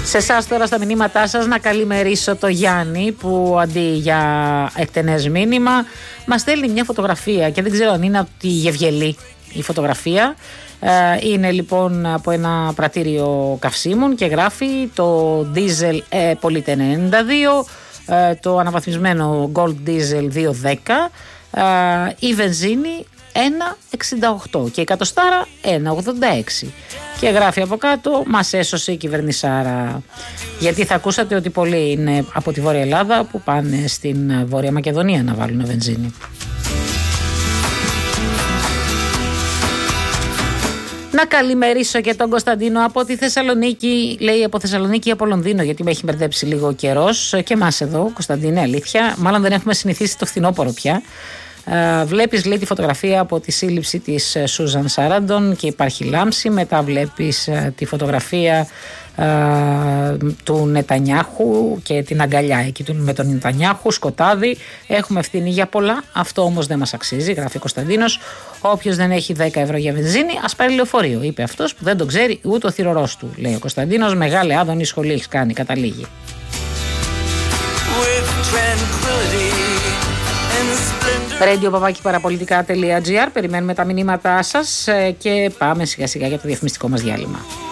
Σε εσάς τώρα στα μηνύματά σας να καλημερίσω το Γιάννη που αντί για εκτενές μήνυμα μας στέλνει μια φωτογραφία και δεν ξέρω αν είναι από τη Γευγελή η φωτογραφία. Είναι λοιπόν από ένα πρατήριο καυσίμων και γράφει το diesel Polite 92, το αναβαθμισμένο Gold Diesel 210, η βενζίνη 1,68 και η κατοστάρα 1,86 και γράφει από κάτω μας έσωσε η κυβερνησάρα, γιατί θα ακούσατε ότι πολλοί είναι από τη Βόρεια Ελλάδα που πάνε στην Βόρεια Μακεδονία να βάλουν βενζίνη. Να καλημερίσω και τον Κωνσταντίνο από τη Θεσσαλονίκη. Λέει από Θεσσαλονίκη ή από Λονδίνο, γιατί με έχει μπερδέψει λίγο ο καιρός. Και εμάς εδώ, Κωνσταντίνε, αλήθεια. Μάλλον δεν έχουμε συνηθίσει το φθινόπωρο πια. Βλέπεις, λέει, τη φωτογραφία από τη σύλληψη της Σούζαν Σάραντον και υπάρχει λάμψη. Μετά βλέπεις τη φωτογραφία του Νετανιάχου και την αγκαλιά εκεί με τον Νετανιάχου, σκοτάδι. Έχουμε ευθύνη για πολλά. Αυτό όμως δεν μας αξίζει, γράφει ο Κωνσταντίνος. Όποιος δεν έχει 10 ευρώ για βενζίνη, ας πάρει λεωφορείο, είπε αυτός που δεν το ξέρει ούτε ο θυρωρός του, λέει ο Κωνσταντίνος. Μεγάλη άδωνη σχολή έχει κάνει, καταλήγει. radio@parapolitica.gr. Περιμένουμε τα μηνύματά σας και πάμε σιγά σιγά για το διαφημιστικό μας διάλειμμα.